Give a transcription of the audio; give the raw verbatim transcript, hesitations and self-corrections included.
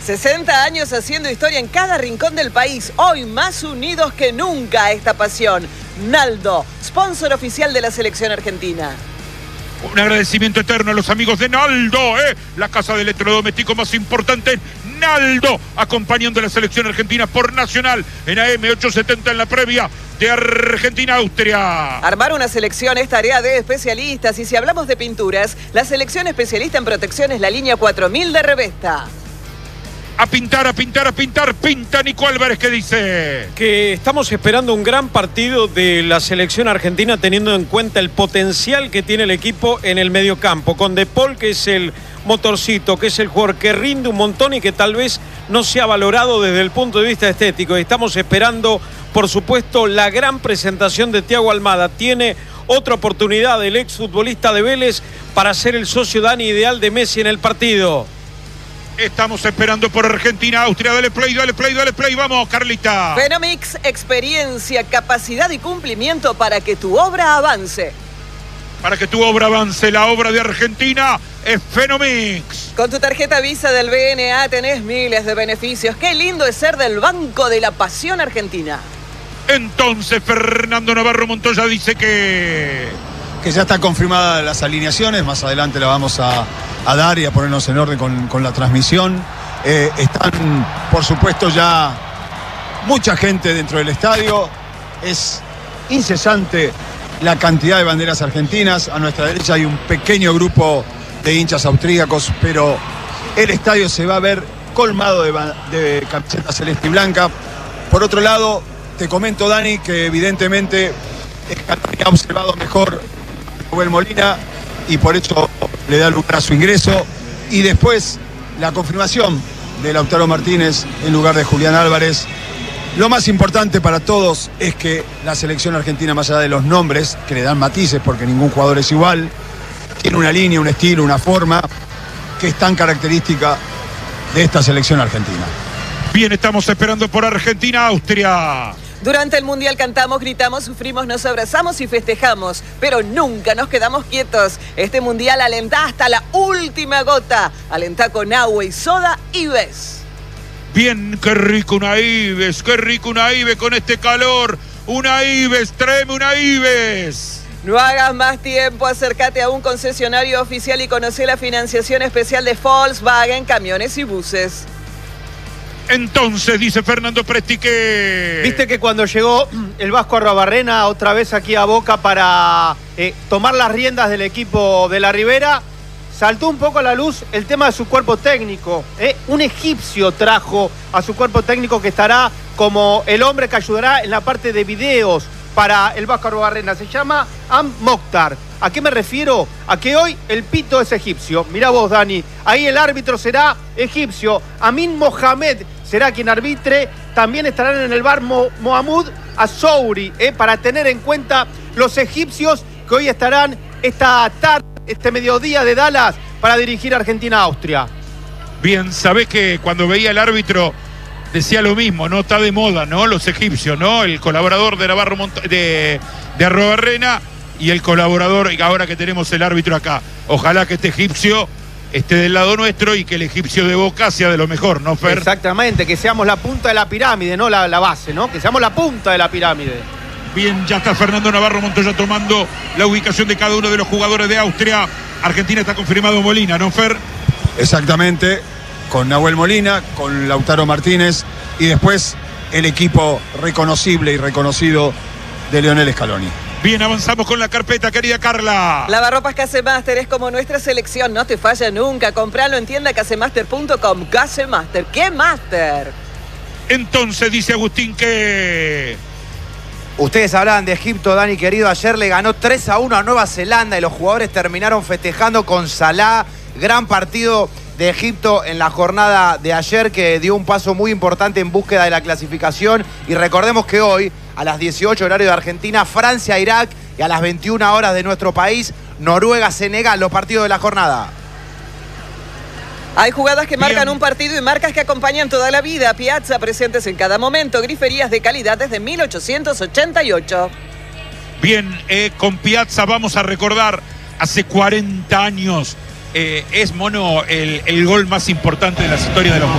sesenta años haciendo historia en cada rincón del país. Hoy más unidos que nunca esta pasión. Naldo, sponsor oficial de la selección argentina. Un agradecimiento eterno a los amigos de Naldo, ¿eh? La casa de electrodoméstico más importante, Naldo, acompañando a la selección argentina por Nacional en A M ochocientos setenta en la previa de Argentina-Austria. Armar una selección es tarea de especialistas y si hablamos de pinturas, la selección especialista en protección es la línea cuatro mil de Revesta. A pintar, a pintar, a pintar, pinta Nico Álvarez, ¿qué dice? Que estamos esperando un gran partido de la selección argentina teniendo en cuenta el potencial que tiene el equipo en el mediocampo, con De Paul, que es el motorcito, que es el jugador que rinde un montón y que tal vez no se ha valorado desde el punto de vista estético. Estamos esperando, por supuesto, la gran presentación de Thiago Almada. Tiene otra oportunidad el exfutbolista de Vélez para ser el socio Dani ideal de Messi en el partido. Estamos esperando por Argentina, Austria. Dale play, dale play, dale play. Vamos, Carlita. Fenomix, experiencia, capacidad y cumplimiento para que tu obra avance. Para que tu obra avance, la obra de Argentina es Fenomix. Con tu tarjeta Visa del B N A tenés miles de beneficios. Qué lindo es ser del Banco de la Pasión Argentina. Entonces, Fernando Navarro Montoya dice que... que ya están confirmadas las alineaciones, más adelante la vamos a, a dar y a ponernos en orden con, con la transmisión. Eh, están, por supuesto, ya mucha gente dentro del estadio. Es incesante la cantidad de banderas argentinas. A nuestra derecha hay un pequeño grupo de hinchas austríacos, pero el estadio se va a ver colmado de, de camiseta celeste y blanca. Por otro lado, te comento, Dani, que evidentemente Scaloni ha observado mejor Nahuel Molina y por eso le da lugar a su ingreso, y después la confirmación de Lautaro Martínez en lugar de Julián Álvarez. Lo más importante para todos es que la selección argentina, más allá de los nombres que le dan matices porque ningún jugador es igual, tiene una línea, un estilo, una forma que es tan característica de esta selección argentina. Bien, estamos esperando por Argentina-Austria. Durante el Mundial cantamos, gritamos, sufrimos, nos abrazamos y festejamos, pero nunca nos quedamos quietos. Este Mundial alentá hasta la última gota. Alentá con agua y soda Ives. Bien, qué rico una Ives, qué rico una Ives con este calor. Una Ives, tráeme una Ives. No hagas más tiempo, acércate a un concesionario oficial y conoce la financiación especial de Volkswagen, camiones y buses. Entonces, dice Fernando Presti que... Viste que cuando llegó el Vasco Arruabarrena otra vez aquí a Boca para eh, tomar las riendas del equipo de la Ribera, saltó un poco a la luz el tema de su cuerpo técnico. ¿eh? Un egipcio trajo a su cuerpo técnico que estará como el hombre que ayudará en la parte de videos para el Vasco Arruabarrena. Se llama Am Mokhtar. ¿A qué me refiero? A que hoy el pito es egipcio. Mirá vos, Dani. Ahí el árbitro será egipcio. Amin Mohamed será quien arbitre. También estarán en el bar Mo Mohamed Azouri, ¿eh? para tener en cuenta los egipcios que hoy estarán esta tarde, este mediodía de Dallas, para dirigir Argentina-Austria. Bien, sabés que cuando veía el árbitro decía lo mismo, ¿no? Está de moda, ¿no? Los egipcios, ¿no? El colaborador de Navarro Mont de, de Arruabarrena y el colaborador, ahora que tenemos el árbitro acá. Ojalá que este egipcio esté del lado nuestro y que el egipcio de Boca sea de lo mejor, ¿no, Fer? Exactamente, que seamos la punta de la pirámide, no la, la base, ¿no? Que seamos la punta de la pirámide. Bien, ya está Fernando Navarro Montoya tomando la ubicación de cada uno de los jugadores de Austria. Argentina está confirmado Molina, ¿no, Fer? Exactamente, con Nahuel Molina, con Lautaro Martínez y después el equipo reconocible y reconocido de Lionel Scaloni. Bien, avanzamos con la carpeta, querida Carla. Lavarropas Casemaster es como nuestra selección, no te falla nunca. Compralo en tienda casemaster punto com. Casemaster, ¿qué master? Entonces dice Agustín que... Ustedes hablaban de Egipto, Dani querido. Ayer le ganó tres a uno a Nueva Zelanda y los jugadores terminaron festejando con Salah. Gran partido de Egipto en la jornada de ayer, que dio un paso muy importante en búsqueda de la clasificación. Y recordemos que hoy, a las dieciocho horario de Argentina, Francia-Irak, y a las veintiuna horas de nuestro país, Noruega-Senegal, los partidos de la jornada. Hay jugadas que marcan Bien. un partido y marcas que acompañan toda la vida. Piazza, presentes en cada momento. Griferías de calidad desde mil ochocientos ochenta y ocho. Bien, eh, con Piazza vamos a recordar hace cuarenta años. Eh, es, Mono, el, el gol más importante de las historias de los